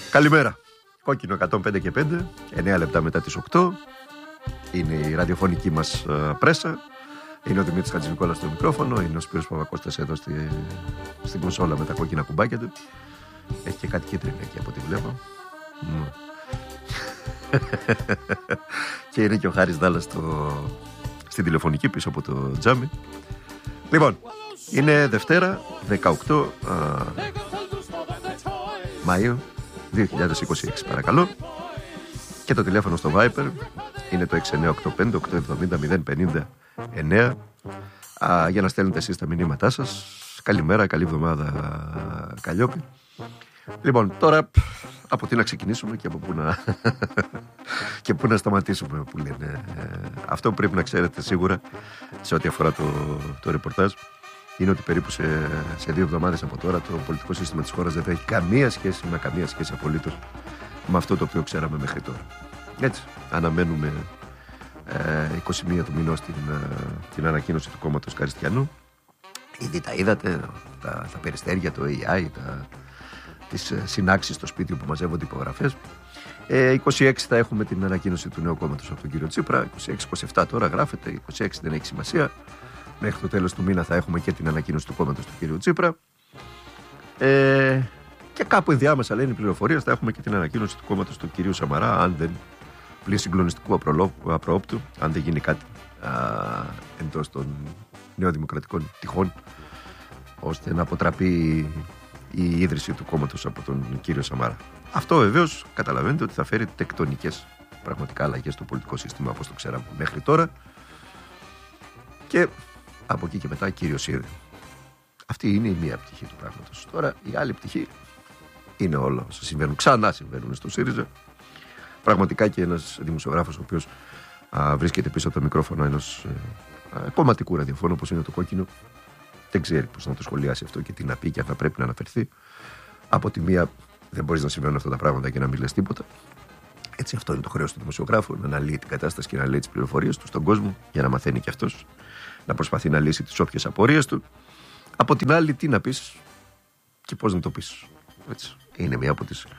Καλημέρα. Κόκκινο 105 και 5, 9 λεπτά μετά τις 8. Είναι η ραδιοφωνική μας πρέσα. Είναι ο Δημήτρης Χατζηνικόλας στο μικρόφωνο. Είναι ο Σπύρος Παπακώστας εδώ στην κονσόλα με τα κόκκινα κουμπάκια του. Έχει και κάτι κίτρινο εκεί από ό,τι βλέπω. Και είναι και ο Χάρης Δάλλας στην τηλεφωνική πίσω από το τζάμι. Λοιπόν, είναι Δευτέρα 18 Μαΐου 2026, παρακαλώ. Και το τηλέφωνο στο Viper είναι το 6985-870-059 για να στέλνετε εσείς τα μηνύματά σας. Καλημέρα, καλή εβδομάδα, Καλλιόπη. Λοιπόν, τώρα από τι να ξεκινήσουμε και από πού και πού να σταματήσουμε, που λένε. Αυτό που πρέπει να ξέρετε σίγουρα σε ό,τι αφορά το ρεπορτάζ είναι ότι περίπου σε 2 εβδομάδες από τώρα το πολιτικό σύστημα της χώρας δεν θα έχει καμία σχέση απολύτως με αυτό το οποίο ξέραμε μέχρι τώρα. Έτσι, αναμένουμε 21 του μηνός την ανακοίνωση του κόμματος Καριστιανού. Ήδη τα είδατε, τα περιστέρια, το AI, τις συνάξεις στο σπίτι που μαζεύονται υπογραφές. 26 θα έχουμε την ανακοίνωση του νέου κόμματος από τον κύριο Τσίπρα. 26-27 τώρα γράφεται, 26 δεν έχει σημασία. Μέχρι το τέλος του μήνα θα έχουμε και την ανακοίνωση του κόμματος του κύριου Τσίπρα. Και κάπου ενδιάμεσα, λένε οι πληροφορίες, θα έχουμε και την ανακοίνωση του κόμματος του κυρίου Σαμαρά, αν δεν πλην συγκλονιστικού απροόπτου, αν δεν γίνει κάτι εντός των νεοδημοκρατικών τυχών, ώστε να αποτραπεί η ίδρυση του κόμματος από τον κύριο Σαμαρά. Αυτό βεβαίως καταλαβαίνετε ότι θα φέρει τεκτονικές πραγματικά αλλαγές στο πολιτικό σύστημα όπως το ξέραμε μέχρι τώρα. Και από εκεί και μετά κύριος είδε. Αυτή είναι η μία πτυχή του πράγματος. Τώρα η άλλη πτυχή είναι όλα όσα συμβαίνουν. Ξανά συμβαίνουν στο ΣΥΡΙΖΑ. Πραγματικά και ένας δημοσιογράφος ο οποίος βρίσκεται πίσω από το μικρόφωνο ενός κομματικού ραδιοφώνου όπως είναι το Κόκκινο, δεν ξέρει πώς να το σχολιάσει αυτό και τι να πει και αν θα πρέπει να αναφερθεί. Από τη μία δεν μπορείς να συμβαίνουν αυτά τα πράγματα και να μην λες τίποτα. Έτσι, αυτό είναι το χρέος του δημοσιογράφου, να αναλύει την κατάσταση και να λέει τις πληροφορίες του στον κόσμο για να μαθαίνει και αυτός, να προσπαθεί να λύσει τις όποιες απορίες του. Από την άλλη, τι να πεις και πώς να το πεις. Έτσι. Είναι μία από τις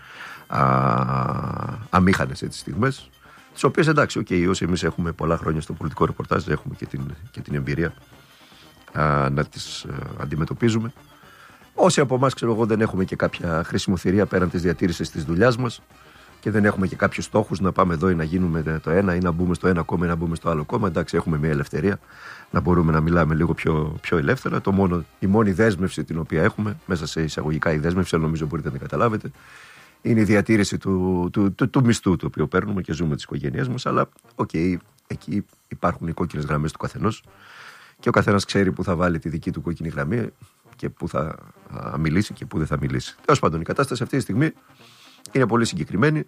αμήχανες στιγμές, τις οποίες εντάξει, όσοι εμείς έχουμε πολλά χρόνια στο πολιτικό ρεπορτάζ, έχουμε και την εμπειρία να τις αντιμετωπίζουμε. Όσοι από εμάς, ξέρω εγώ, δεν έχουμε και κάποια χρησιμοθυρία πέραν της διατήρησης της δουλειάς μας και δεν έχουμε και κάποιους στόχους να πάμε εδώ ή να γίνουμε το ένα ή να μπούμε στο ένα κόμμα ή να μπούμε στο άλλο κόμμα. Εντάξει, έχουμε μια ελευθερία να μπορούμε να μιλάμε λίγο πιο ελεύθερα. Η μόνη δέσμευση την οποία έχουμε, μέσα σε εισαγωγικά η δέσμευση, νομίζω μπορείτε να την καταλάβετε, είναι η διατήρηση του μισθού το οποίο παίρνουμε και ζούμε τις οικογένειές μας. Αλλά, εκεί υπάρχουν οι κόκκινες γραμμές του καθενός και ο καθένας ξέρει που θα βάλει τη δική του κόκκινη γραμμή και που θα μιλήσει και που δεν θα μιλήσει. Τέλος πάντων, η κατάσταση αυτή τη στιγμή είναι πολύ συγκεκριμένη.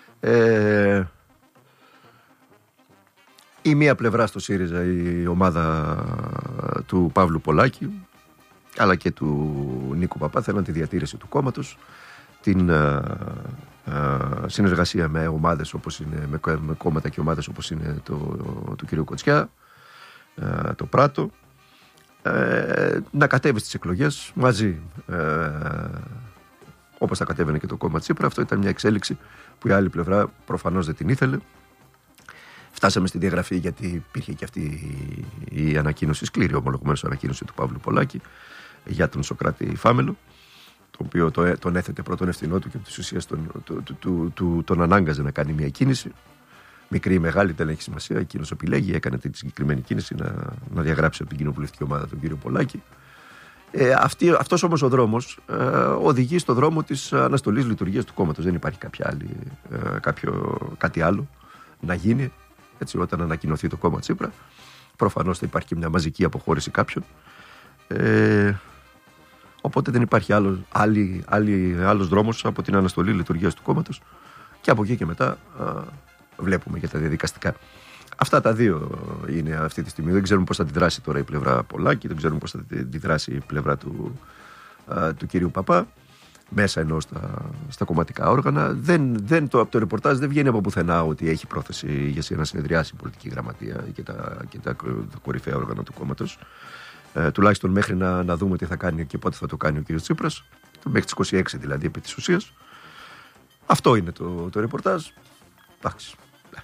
Η μία πλευρά στο ΣΥΡΙΖΑ, η ομάδα του Παύλου Πολάκη, αλλά και του Νίκου Παπά, θέλαν τη διατήρηση του κόμματος, την συνεργασία με ομάδες όπως είναι, με κόμματα και ομάδες όπως είναι του κ. Κοτσιά, το Πράτο, να κατέβει στις εκλογές μαζί, όπως θα κατέβαινε και το κόμμα Τσίπρα. Αυτό ήταν μια εξέλιξη που η άλλη πλευρά προφανώς δεν την ήθελε. Φτάσαμε στη διαγραφή γιατί υπήρχε και αυτή η ανακοίνωση, σκληρή ομολογουμένως ανακοίνωση του Παύλου Πολάκη για τον Σωκράτη Φάμελο, το οποίο τον έθετε πρώτον ευθυνό του και από τις ουσίες τον ανάγκαζε να κάνει μια κίνηση. Μικρή ή μεγάλη, δεν έχει σημασία. Εκείνος επιλέγει, έκανε τη συγκεκριμένη κίνηση να διαγράψει από την κοινοβουλευτική ομάδα τον κύριο Πολάκη. Αυτός όμως ο δρόμος οδηγεί στο δρόμο της αναστολής λειτουργίας του κόμματος. Δεν υπάρχει κάτι άλλο να γίνει. Έτσι, όταν ανακοινωθεί το κόμμα Τσίπρα, προφανώς θα υπάρχει και μια μαζική αποχώρηση κάποιων. Οπότε δεν υπάρχει άλλος δρόμος από την αναστολή λειτουργίας του κόμματος. Και από εκεί και μετά βλέπουμε για τα διαδικαστικά. Αυτά τα δύο είναι αυτή τη στιγμή. Δεν ξέρουμε πώς θα αντιδράσει τώρα η πλευρά Πολάκη, δεν ξέρουμε πώς θα αντιδράσει η πλευρά του κυρίου Παπά, μέσα ενώ στα κομματικά όργανα. Από το ρεπορτάζ δεν βγαίνει από πουθενά ότι έχει πρόθεση για να συνεδριάσει η πολιτική γραμματεία και τα κορυφαία όργανα του κόμματος. Τουλάχιστον μέχρι να δούμε τι θα κάνει και πότε θα το κάνει ο κ. Τσίπρας, μέχρι τις 26 δηλαδή επί της ουσίας. Αυτό είναι το ρεπορτάζ. Εντάξει.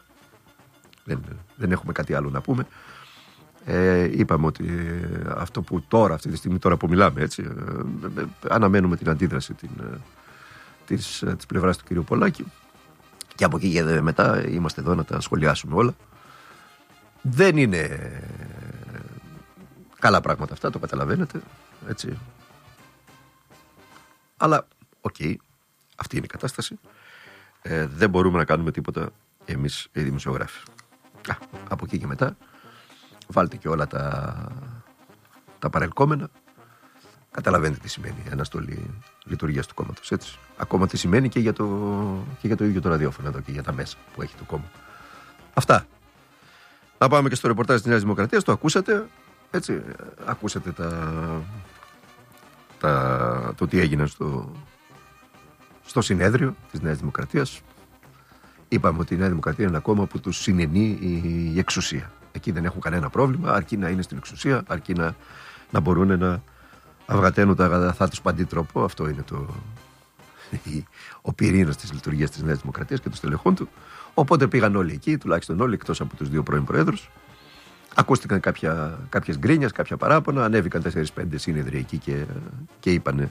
Δεν έχουμε κάτι άλλο να πούμε. Είπαμε ότι αυτό που τώρα, αυτή τη στιγμή τώρα που μιλάμε, έτσι, αναμένουμε την αντίδραση της πλευράς του κυρίου Πολάκη, και από εκεί και μετά είμαστε εδώ να τα σχολιάσουμε όλα. Δεν είναι καλά πράγματα αυτά, το καταλαβαίνετε, έτσι. Αλλά αυτή είναι η κατάσταση. Δεν μπορούμε να κάνουμε τίποτα εμείς οι δημοσιογράφοι. Από εκεί και μετά βάλτε και όλα τα παρελκόμενα. Καταλαβαίνετε τι σημαίνει αναστολή λειτουργίας του κόμματος, έτσι. Ακόμα τι σημαίνει και για το ίδιο το ραδιόφωνο εδώ και για τα μέσα που έχει το κόμμα. Αυτά. Να πάμε και στο ρεπορτάζ της Νέας Δημοκρατίας. Το ακούσατε, έτσι. Ακούσατε το τι έγινε στο συνέδριο της Νέας Δημοκρατίας. Είπαμε ότι η Νέα Δημοκρατία είναι ένα κόμμα που τους συνενεί η εξουσία. Εκεί δεν έχουν κανένα πρόβλημα, αρκεί να είναι στην εξουσία, αρκεί να μπορούν να αυγαταίνουν τα αγαθά τους παντή τρόπο. Αυτό είναι ο πυρήνας της λειτουργίας της Νέας Δημοκρατίας και των στελεχών του. Οπότε πήγαν όλοι εκεί, τουλάχιστον όλοι, εκτός από τους δύο πρώην προέδρους. Ακούστηκαν κάποιες γκρίνιες, κάποια παράπονα, ανέβηκαν 4-5 σύνεδροι εκεί και είπανε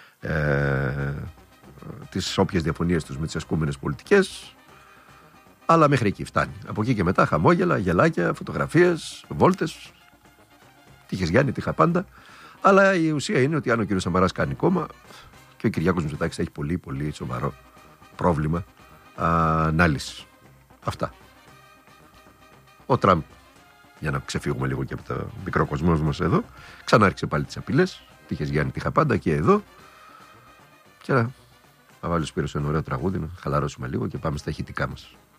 τις όποιες διαφωνίες τους με τις ασκούμενες πολιτικές. Αλλά μέχρι εκεί φτάνει. Από εκεί και μετά χαμόγελα, γελάκια, φωτογραφίες, βόλτες. Τύχες Γιάννη, τύχα πάντα. Αλλά η ουσία είναι ότι αν ο κύριος Σαμαράς κάνει κόμμα και ο Κυριάκος Μητσοτάκης έχει πολύ πολύ σοβαρό πρόβλημα ανάλυσης. Αυτά. Ο Τραμπ, για να ξεφύγουμε λίγο και από τα μικροκοσμό μας εδώ, ξανά άρχισε πάλι τις απειλές. Τύχες Γιάννη, τύχα πάντα και εδώ. Και να βάλει ο Σπύρος ένα ωραίο τραγούδι, να χαλαρώσουμε λίγο και πάμε στα ηχητικά μας.